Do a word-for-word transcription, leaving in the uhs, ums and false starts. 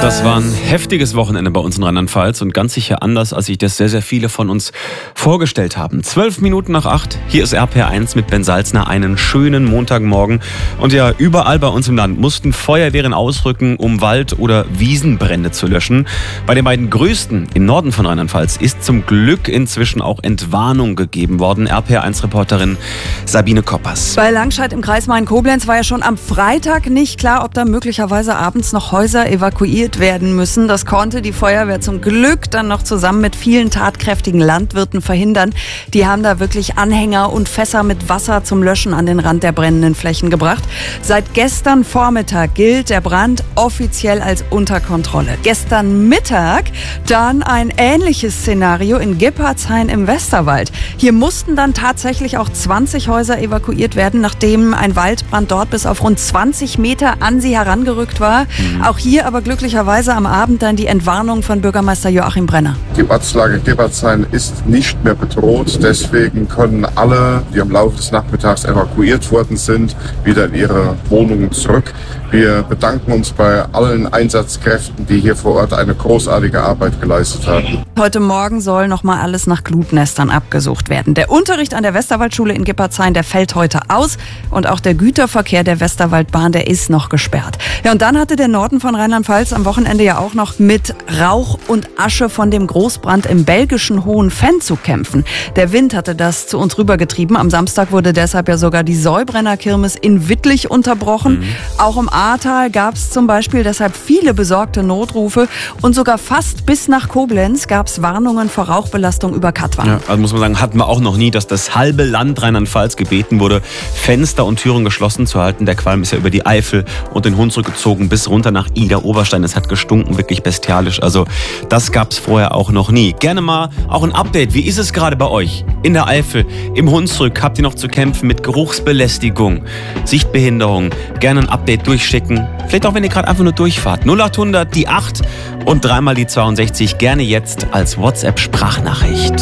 Das war ein heftiges Wochenende bei uns in Rheinland-Pfalz und ganz sicher anders, als sich das sehr, sehr viele von uns vorgestellt haben. Zwölf Minuten nach acht, hier ist R P R eins mit Ben Salzner, einen schönen Montagmorgen. Und ja, überall bei uns im Land mussten Feuerwehren ausrücken, um Wald- oder Wiesenbrände zu löschen. Bei den beiden größten im Norden von Rheinland-Pfalz ist zum Glück inzwischen auch Entwarnung gegeben worden. R P R eins-Reporterin Sabine Koppers. Bei Langscheid im Kreis Main-Koblenz war ja schon am Freitag nicht klar, ob da möglicherweise abends noch Häuser evakuiert werden müssen. Das konnte die Feuerwehr zum Glück dann noch zusammen mit vielen tatkräftigen Landwirten verhindern. Die haben da wirklich Anhänger und Fässer mit Wasser zum Löschen an den Rand der brennenden Flächen gebracht. Seit gestern Vormittag gilt der Brand offiziell als unter Kontrolle. Gestern Mittag dann ein ähnliches Szenario in Gippertshain im Westerwald. Hier mussten dann tatsächlich auch zwanzig Häuser evakuiert werden, nachdem ein Waldbrand dort bis auf rund zwanzig Meter an sie herangerückt war. Mhm. Auch hier aber glücklicherweise am Abend dann die Entwarnung von Bürgermeister Joachim Brenner. Die Ortslage Gippertshain ist nicht mehr bedroht. Deswegen können alle, die am Laufe des Nachmittags evakuiert worden sind, wieder in ihre Wohnungen zurück. Wir bedanken uns bei allen Einsatzkräften, die hier vor Ort eine großartige Arbeit geleistet haben. Heute Morgen soll noch mal alles nach Glutnestern abgesucht werden. Der Unterricht an der Westerwaldschule in Gippertshain, der fällt heute aus. Und auch der Güterverkehr der Westerwaldbahn, der ist noch gesperrt. Ja, und dann hatte der Norden von Rheinland-Pfalz am Wochenende ja auch noch mit Rauch und Asche von dem Großbrand im belgischen Hohenfenn zu kämpfen. Der Wind hatte das zu uns rübergetrieben. Am Samstag wurde deshalb ja sogar die Säubrenner-Kirmes in Wittlich unterbrochen. Mhm. Auch im Ahrtal gab es zum Beispiel deshalb viele besorgte Notrufe. Und sogar fast bis nach Koblenz gab es Warnungen vor Rauchbelastung über Katwan. Ja, also muss man sagen, hatten wir auch noch nie, dass das halbe Land Rheinland-Pfalz gebeten wurde, Fenster und Türen geschlossen zu halten. Der Qualm ist ja über die Eifel und den Hunsrück gezogen bis runter nach Idar-Oberstein. Es hat gestunken, wirklich bestialisch. Also das gab es vorher auch noch nie. Gerne mal auch ein Update. Wie ist es gerade bei euch? In der Eifel, im Hunsrück, habt ihr noch zu kämpfen mit Geruchsbelästigung, Sichtbehinderung? Gerne ein Update durchschicken. Vielleicht auch, wenn ihr gerade einfach nur durchfahrt. null acht hundert, die acht und dreimal die zweiundsechzig. Gerne jetzt als WhatsApp-Sprachnachricht.